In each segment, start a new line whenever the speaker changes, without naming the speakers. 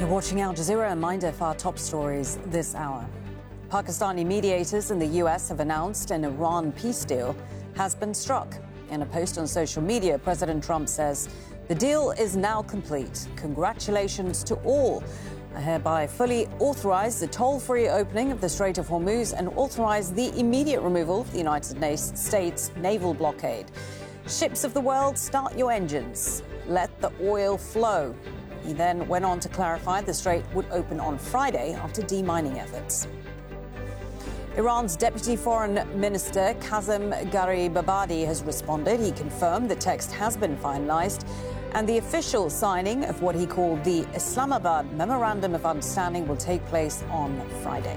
You're watching Al Jazeera. A reminder for our top stories this hour. Pakistani mediators in the US have announced an Iran peace deal has been struck. In a post on social media, President Trump says, "The deal is now complete. Congratulations to all. I hereby fully authorize the toll-free opening of the Strait of Hormuz and authorize the immediate removal of the United States naval blockade. Ships of the world, start your engines. Let the oil flow." He then went on to clarify the strait would open on Friday after demining efforts. Iran's Deputy Foreign Minister Kazem Garibabadi has responded. He confirmed the text has been finalized and the official signing of what he called the Islamabad Memorandum of Understanding will take place on Friday.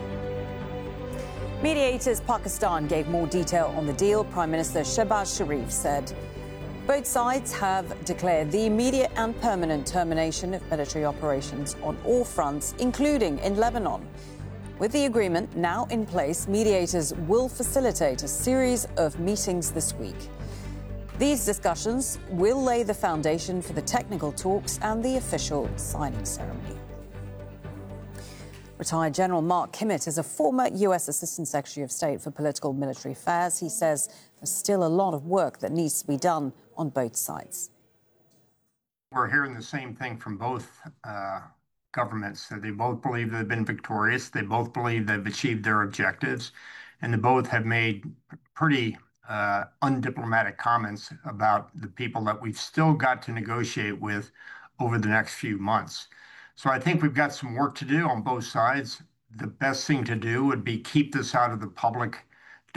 Mediators Pakistan gave more detail on the deal. Prime Minister Shehbaz Sharif said both sides have declared the immediate and permanent termination of military operations on all fronts, including in Lebanon. With the agreement now in place, mediators will facilitate a series of meetings this week. These discussions will lay the foundation for the technical talks and the official signing ceremony. Retired General Mark Kimmitt is a former U.S. Assistant Secretary of State for Political and Military Affairs. He says there's still a lot of work that needs to be done on both sides.
We're hearing the same thing from both governments. They both believe they've been victorious. They both believe they've achieved their objectives. And they both have made pretty undiplomatic comments about the people that we've still got to negotiate with over the next few months. So I think we've got some work to do on both sides. The best thing to do would be keep this out of the public